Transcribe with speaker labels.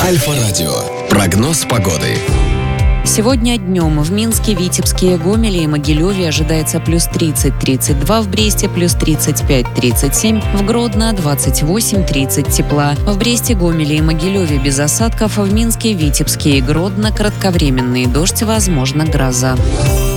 Speaker 1: Альфа-радио. Прогноз погоды.
Speaker 2: Сегодня днем в Минске, Витебске, Гомеле и Могилеве ожидается плюс 30-32, в Бресте плюс 35-37, в Гродно 28-30 тепла. В Бресте, Гомеле и Могилеве без осадков, в Минске, Витебске и Гродно кратковременный дождь, возможно гроза.